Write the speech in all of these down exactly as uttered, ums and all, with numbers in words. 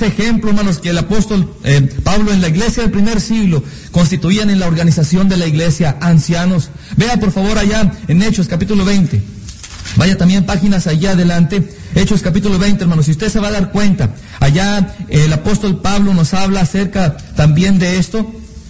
ejemplo, hermanos, que el apóstol eh, Pablo en la iglesia del primer siglo constituían en la organización de la iglesia ancianos. Vea por favor allá en Hechos capítulo veinte. Vaya también páginas allá adelante. Hechos capítulo veinte, hermanos, si usted se va a dar cuenta, allá eh, el apóstol Pablo nos habla acerca también de esto.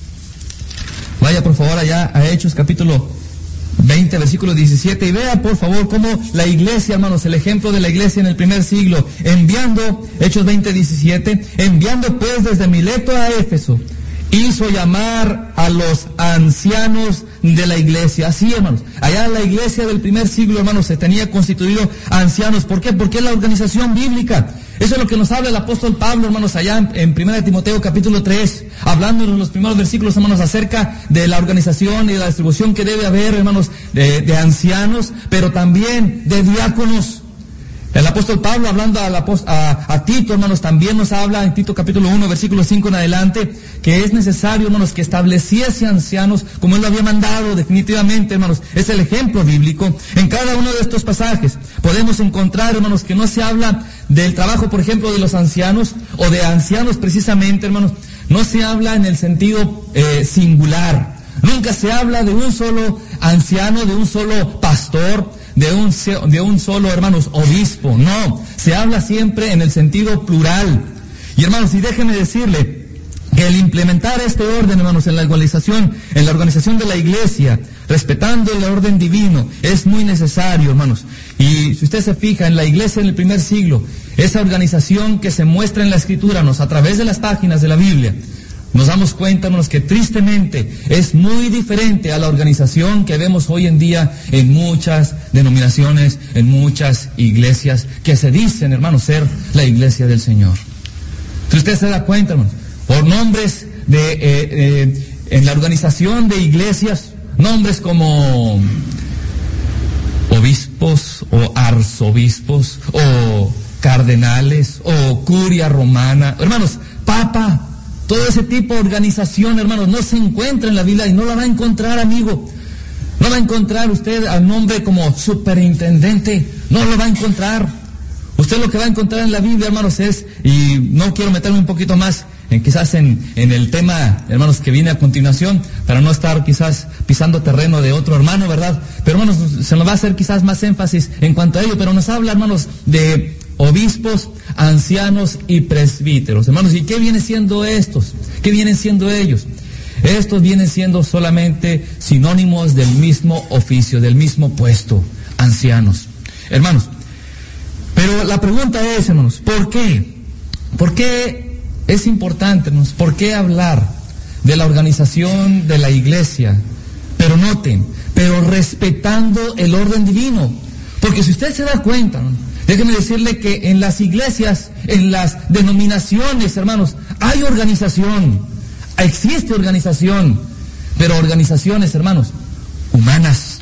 Vaya por favor allá a Hechos capítulo veinte, versículo diecisiete, y vea por favor cómo la iglesia, hermanos, el ejemplo de la iglesia en el primer siglo, enviando, Hechos veinte, diecisiete, enviando pues desde Mileto a Éfeso, hizo llamar a los ancianos de la iglesia. Así, hermanos, allá en la iglesia del primer siglo, hermanos, se tenía constituido ancianos. ¿Por qué? Porque es la organización bíblica. Eso es lo que nos habla el apóstol Pablo, hermanos, allá en, en primera de Timoteo capítulo tres, hablando en los primeros versículos, hermanos, acerca de la organización y de la distribución que debe haber, hermanos, de, de ancianos, pero también de diáconos. El apóstol Pablo, hablando a, la, a, a Tito, hermanos, también nos habla en Tito capítulo uno, versículo cinco en adelante, que es necesario, hermanos, que estableciese ancianos como él lo había mandado. Definitivamente, hermanos, es el ejemplo bíblico. En cada uno de estos pasajes podemos encontrar, hermanos, que no se habla del trabajo, por ejemplo, de los ancianos o de ancianos precisamente, hermanos. No se habla en el sentido eh, singular. Nunca se habla de un solo anciano, de un solo pastor, de un, de un solo, hermanos, obispo. No, se habla siempre en el sentido plural. Y hermanos, y déjenme decirle que el implementar este orden, hermanos, en la organización, en la organización de la iglesia, respetando el orden divino, es muy necesario, hermanos. Y si usted se fija en la iglesia en el primer siglo, esa organización que se muestra en la Escritura, hermanos, a través de las páginas de la Biblia, nos damos cuenta, hermanos, que tristemente es muy diferente a la organización que vemos hoy en día en muchas denominaciones, en muchas iglesias que se dicen, hermanos, ser la iglesia del Señor. Si usted se da cuenta, hermanos, por nombres de, eh, eh, en la organización de iglesias, nombres como obispos o arzobispos o cardenales o curia romana, hermanos, papa. Todo ese tipo de organización, hermanos, no se encuentra en la Biblia y no la va a encontrar, amigo. No va a encontrar usted al nombre como superintendente, no lo va a encontrar. Usted lo que va a encontrar en la Biblia, hermanos, es, y no quiero meterme un poquito más en quizás en, en el tema, hermanos, que viene a continuación, para no estar quizás pisando terreno de otro hermano, ¿verdad? Pero, hermanos, se nos va a hacer quizás más énfasis en cuanto a ello, pero nos habla, hermanos, de obispos, ancianos y presbíteros. Hermanos, ¿y qué vienen siendo estos? ¿Qué vienen siendo ellos? Estos vienen siendo solamente sinónimos del mismo oficio, del mismo puesto, ancianos. Hermanos, pero la pregunta es, hermanos, ¿por qué? ¿Por qué es importante, hermanos? ¿Por qué hablar de la organización de la iglesia? Pero noten, pero respetando el orden divino. Porque si usted se da cuenta, ¿no? Déjeme decirle que en las iglesias, en las denominaciones, hermanos, hay organización, existe organización, pero organizaciones, hermanos, humanas,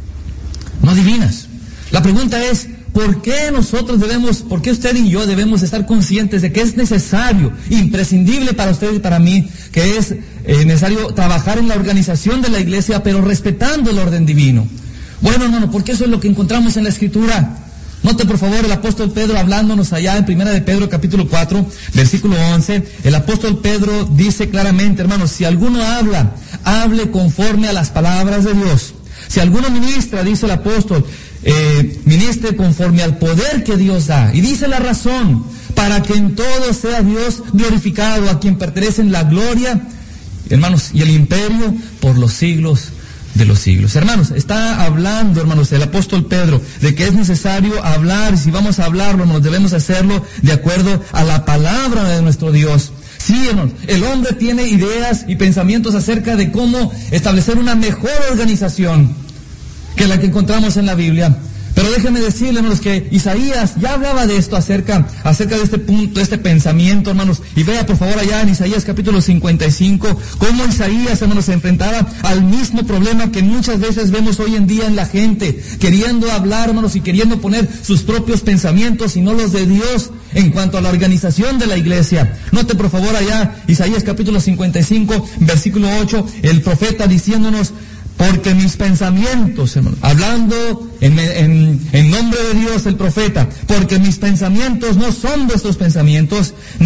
no divinas. La pregunta es, ¿por qué nosotros debemos, por qué usted y yo debemos estar conscientes de que es necesario, imprescindible para usted y para mí, que es eh, necesario trabajar en la organización de la iglesia, pero respetando el orden divino? Bueno, hermano, porque eso es lo que encontramos en la Escritura. Note por favor el apóstol Pedro hablándonos allá en primera de Pedro capítulo cuatro, versículo once. El apóstol Pedro dice claramente, hermanos, si alguno habla, hable conforme a las palabras de Dios. Si alguno ministra, dice el apóstol, eh, ministre conforme al poder que Dios da. Y dice la razón, para que en todo sea Dios glorificado, a quien pertenecen la gloria, hermanos, y el imperio por los siglos de los siglos. Hermanos, está hablando, hermanos, el apóstol Pedro, de que es necesario hablar, y si vamos a hablarlo, hermanos, debemos hacerlo de acuerdo a la palabra de nuestro Dios. Sí, hermanos, el hombre tiene ideas y pensamientos acerca de cómo establecer una mejor organización que la que encontramos en la Biblia. Pero déjenme decirle, hermanos, que Isaías ya hablaba de esto acerca, acerca de este punto, de este pensamiento, hermanos. Y vea por favor allá en Isaías capítulo cincuenta y cinco, cómo Isaías, hermanos, se enfrentaba al mismo problema que muchas veces vemos hoy en día en la gente, queriendo hablar, hermanos, y queriendo poner sus propios pensamientos y no los de Dios en cuanto a la organización de la iglesia. Note por favor allá Isaías capítulo cincuenta y cinco, versículo ocho, el profeta diciéndonos, porque mis pensamientos, hermano, hablando en, en, en nombre de Dios el profeta, porque mis pensamientos no son vuestros pensamientos,